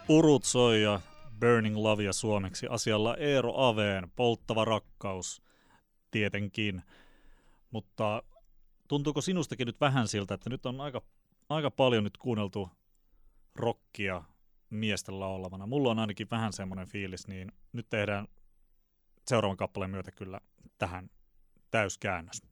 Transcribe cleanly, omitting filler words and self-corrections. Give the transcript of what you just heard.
Urut soi ja Burning Lovea suomeksi. Asialla Eero Aveen, Polttava rakkaus, tietenkin. Mutta tuntuuko sinustakin nyt vähän siltä, että nyt on aika paljon nyt kuunneltu rockia miesten laulavana? Mulla on ainakin vähän semmoinen fiilis, niin nyt tehdään seuraavan kappaleen myötä kyllä tähän täyskäännös.